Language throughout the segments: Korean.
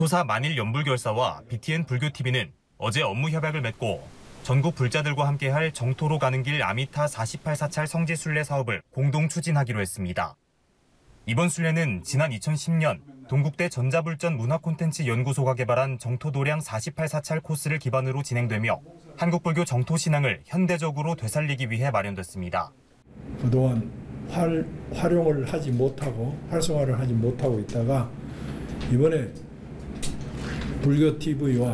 소사 만일연불결사와 BTN 불교TV는 어제 업무 협약을 맺고 전국 불자들과 함께할 정토로 가는 길 아미타 48사찰 성지순례 사업을 공동 추진하기로 했습니다. 이번 순례는 지난 2010년 동국대 전자불전 문화콘텐츠연구소가 개발한 정토도량 48사찰 코스를 기반으로 진행되며 한국불교 정토신앙을 현대적으로 되살리기 위해 마련됐습니다. 그동안 활용을 하지 못하고 활성화를 하지 못하고 있다가 이번에 불교TV와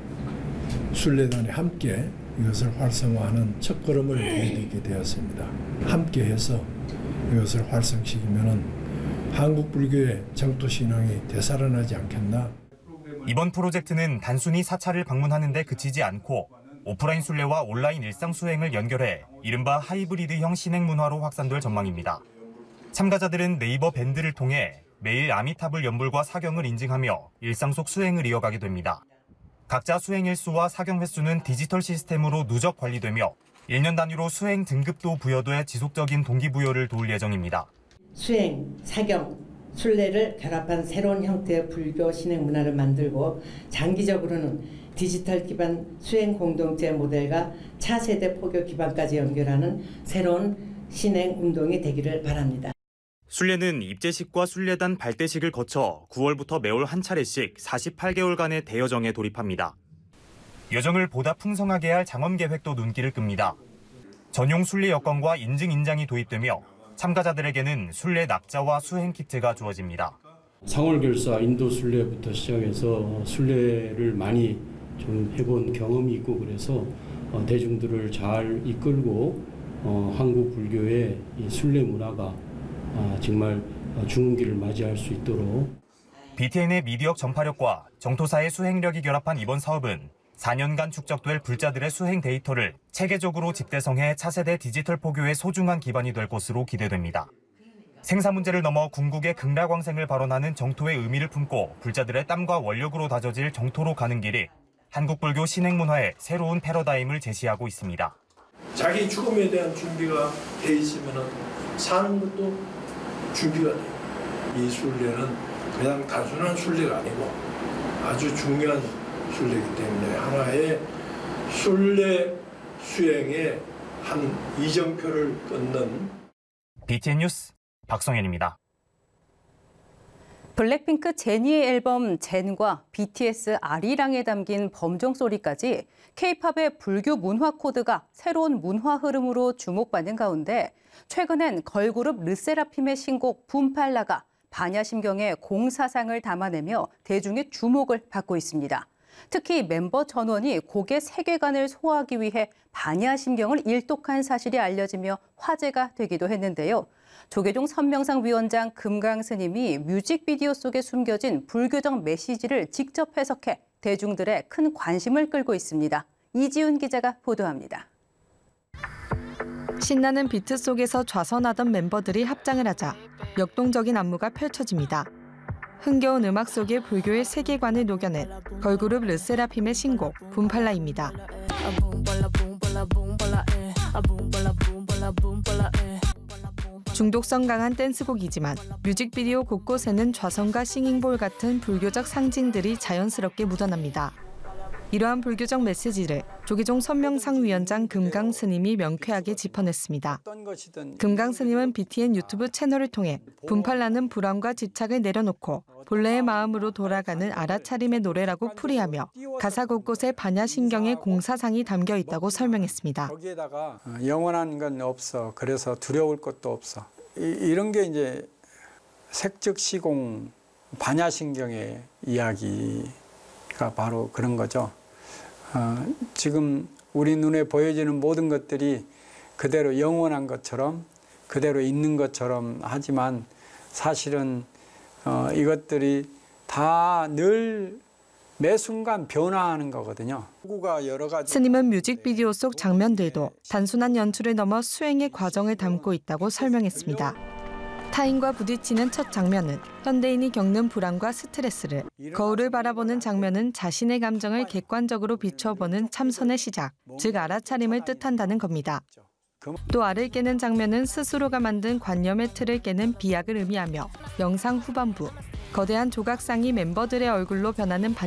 순례단이 함께 이것을 활성화하는 첫걸음을 내딛게 되었습니다. 함께해서 이것을 활성시키면은 한국 불교의 정토신앙이 되살아나지 않겠나. 이번 프로젝트는 단순히 사찰을 방문하는 데 그치지 않고 오프라인 순례와 온라인 일상 수행을 연결해 이른바 하이브리드형 신행 문화로 확산될 전망입니다. 참가자들은 네이버 밴드를 통해 매일 아미타불 연불과 사경을 인증하며 일상 속 수행을 이어가게 됩니다. 각자 수행 일수와 사경 횟수는 디지털 시스템으로 누적 관리되며 1년 단위로 수행 등급도 부여돼 지속적인 동기부여를 도울 예정입니다. 수행, 사경, 순례를 결합한 새로운 형태의 불교 신행 문화를 만들고 장기적으로는 디지털 기반 수행 공동체 모델과 차세대 포교 기반까지 연결하는 새로운 신행 운동이 되기를 바랍니다. 순례는 입제식과 순례단 발대식을 거쳐 9월부터 매월 한 차례씩 48개월간의 대여정에 돌입합니다. 여정을 보다 풍성하게 할 장엄 계획도 눈길을 끕니다. 전용 순례 여권과 인증 인장이 도입되며 참가자들에게는 순례 낙자와 수행 키트가 주어집니다. 상월결사 인도 순례부터 시작해서 순례를 많이 좀 해본 경험이 있고 그래서 대중들을 잘 이끌고 한국 불교의 이 순례 문화가 정말 중흥기를 맞이할 수 있도록. BTN의 미디어 전파력과 정토사의 수행력이 결합한 이번 사업은 4년간 축적될 불자들의 수행 데이터를 체계적으로 집대성해 차세대 디지털 포교의 소중한 기반이 될 것으로 기대됩니다. 생사 문제를 넘어 궁극의 극락왕생을 발언하는 정토의 의미를 품고 불자들의 땀과 원력으로 다져질 정토로 가는 길이 한국 불교 신행 문화의 새로운 패러다임을 제시하고 있습니다. 자기 죽음에 대한 준비가 돼 있으면 사는 것도 준비가 돼요. 이 순례는 그냥 단순한 순례가 아니고 아주 중요한 순례이기 때문에 하나의 순례 수행의 한 이정표를 끊는. BTN 뉴스 박성현입니다. 블랙핑크 제니의 앨범 젠과 BTS 아리랑에 담긴 범정 소리까지 K-팝의 불교 문화 코드가 새로운 문화 흐름으로 주목받는 가운데 최근엔 걸그룹 르세라핌의 신곡 붐팔라가 반야심경의 공사상을 담아내며 대중의 주목을 받고 있습니다. 특히 멤버 전원이 곡의 세계관을 소화하기 위해 반야심경을 일독한 사실이 알려지며 화제가 되기도 했는데요. 조계종 선명상 위원장 금강스님이 뮤직비디오 속에 숨겨진 불교적 메시지를 직접 해석해 대중들의 큰 관심을 끌고 있습니다. 이지훈 기자가 보도합니다. 신나는 비트 속에서 좌선하던 멤버들이 합장을 하자 역동적인 안무가 펼쳐집니다. 흥겨운 음악 속에 불교의 세계관을 녹여낸 걸그룹 르세라핌의 신곡 붐팔라입니다. 중독성 강한 댄스곡이지만 뮤직비디오 곳곳에는 좌선과 싱잉볼 같은 불교적 상징들이 자연스럽게 묻어납니다. 이러한 불교적 메시지를 조계종 선명상 위원장 금강스님이 명쾌하게 짚어냈습니다. 금강스님은 BTN 유튜브 채널을 통해 붐팔라는 불안과 집착을 내려놓고 본래의 마음으로 돌아가는 알아차림의 노래라고 풀이하며 가사 곳곳에 반야심경의 공사상이 담겨 있다고 설명했습니다. 거기에다가 영원한 건 없어. 그래서 두려울 것도 없어. 이런 게 이제 색즉시공 반야심경의 이야기가 바로 그런 거죠. 지금 우리 눈에 보여지는 모든 것들이 그대로 영원한 것처럼 그대로 있는 것처럼 하지만 사실은 이것들이 다 늘 매 순간 변화하는 거거든요. 스님은 뮤직비디오 속 장면들도 단순한 연출을 넘어 수행의 과정을 담고 있다고 설명했습니다. 타인과 부딪히는 첫 장면은 현대인이 겪는 불안과 스트레스를, 거울을 바라보는 장면은 자신의 감정을 객관적으로 비춰보는 참선의 시작, 즉 알아차림을 뜻한다는 겁니다. 또 알을 깨는 장면은 스스로가 만든 관념의 틀을 깨는 비약을 의미하며 영상 후반부 거대한 조각상이 멤버들의 얼굴로 변하는